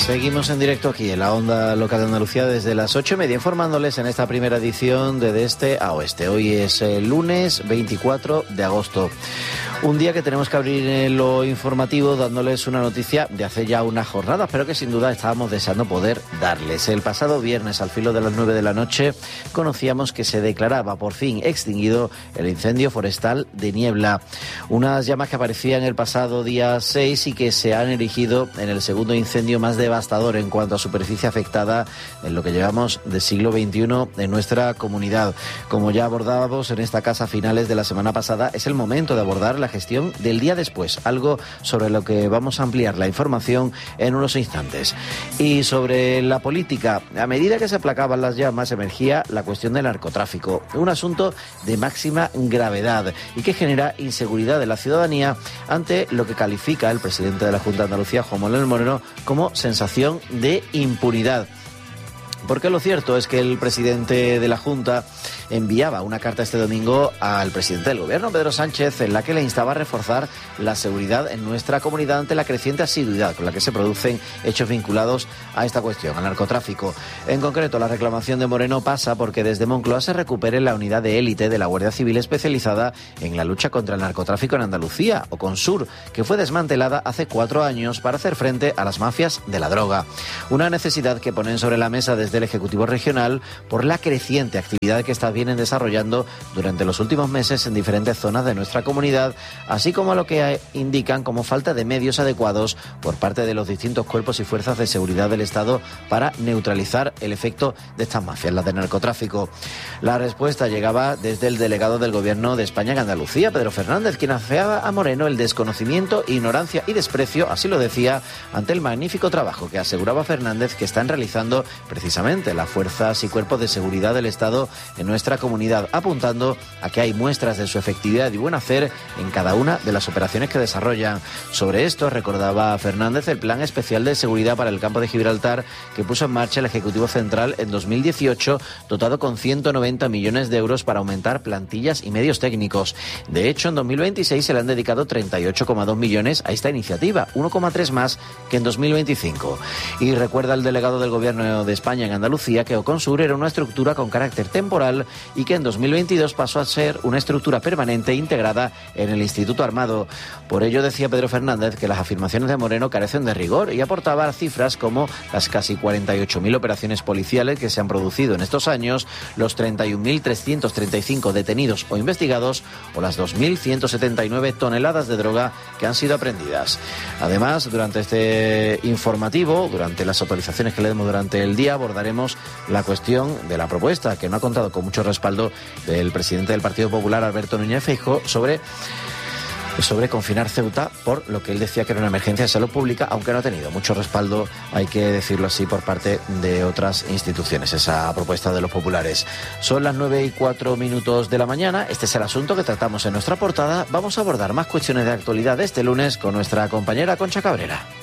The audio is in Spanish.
Seguimos en directo aquí en la onda local de Andalucía desde las 8:30, informándoles en esta primera edición de Este a Oeste. Hoy es el lunes 24 de agosto. Un día que tenemos que abrir en lo informativo dándoles una noticia de hace ya unas jornadas, pero que sin duda estábamos deseando poder darles. El pasado viernes, al filo de las 9 de la noche, conocíamos que se declaraba por fin extinguido el incendio forestal de Niebla. Unas llamas que aparecían el pasado día 6 y que se han erigido en el segundo incendio más devastador en cuanto a superficie afectada en lo que llevamos del siglo XXI en nuestra comunidad. Como ya abordábamos en esta casa a finales de la semana pasada, es el momento de abordar la gestión del día después, algo sobre lo que vamos a ampliar la información en unos instantes. Y sobre la política, a medida que se aplacaban las llamas, emergía la cuestión del narcotráfico, un asunto de máxima gravedad y que genera inseguridad en la ciudadanía ante lo que califica el presidente de la Junta de Andalucía, Juan Manuel Moreno, como sensación de impunidad. Porque lo cierto es que el presidente de la Junta enviaba una carta este domingo al presidente del Gobierno, Pedro Sánchez, en la que le instaba a reforzar la seguridad en nuestra comunidad ante la creciente asiduidad con la que se producen hechos vinculados a esta cuestión, al narcotráfico. En concreto, la reclamación de Moreno pasa porque desde Moncloa se recupere la unidad de élite de la Guardia Civil especializada en la lucha contra el narcotráfico en Andalucía, o CONSUR, que fue desmantelada hace 4 años para hacer frente a las mafias de la droga. Una necesidad que ponen sobre la mesa desde el Ejecutivo Regional por la creciente actividad que vienen desarrollando durante los últimos meses en diferentes zonas de nuestra comunidad, así como lo que indican como falta de medios adecuados por parte de los distintos cuerpos y fuerzas de seguridad del Estado para neutralizar el efecto de estas mafias, las de narcotráfico. La respuesta llegaba desde el delegado del Gobierno de España en Andalucía, Pedro Fernández, quien afeaba a Moreno el desconocimiento, ignorancia y desprecio, así lo decía, ante el magnífico trabajo que aseguraba Fernández que están realizando precisamente las fuerzas y cuerpos de seguridad del Estado en nuestra comunidad, apuntando a que hay muestras de su efectividad y buen hacer en cada una de las operaciones que desarrollan. Sobre esto recordaba Fernández el Plan Especial de Seguridad para el Campo de Gibraltar que puso en marcha el Ejecutivo Central en 2018, dotado con 190 millones de euros para aumentar plantillas y medios técnicos. De hecho, en 2026 se le han dedicado 38,2 millones a esta iniciativa, 1,3 más que en 2025. Y recuerda el delegado del Gobierno de España en Andalucía que Oconsur era una estructura con carácter temporal y que en 2022 pasó a ser una estructura permanente integrada en el Instituto Armado. Por ello decía Pedro Fernández que las afirmaciones de Moreno carecen de rigor y aportaba cifras como las casi 48.000 operaciones policiales que se han producido en estos años, los 31.335 detenidos o investigados o las 2.179 toneladas de droga que han sido aprehendidas. Además, durante este informativo, durante las actualizaciones que le demos durante el día, abordaremos la cuestión de la propuesta que no ha contado con mucho respaldo del presidente del Partido Popular, Alberto Núñez Feijóo, sobre confinar Ceuta por lo que él decía que era una emergencia de salud pública, aunque no ha tenido mucho respaldo, hay que decirlo así, por parte de otras instituciones, esa propuesta de los populares. Son las 9:04 de la mañana, este es el asunto que tratamos en nuestra portada. Vamos a abordar más cuestiones de actualidad este lunes con nuestra compañera Concha Cabrera.